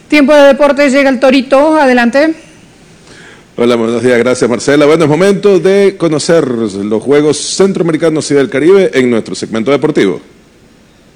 Tiempo de deportes, llega el Torito, adelante. Hola, buenos días, gracias Marcela. Bueno, es momento de conocer los Juegos Centroamericanos y del Caribe en nuestro segmento deportivo.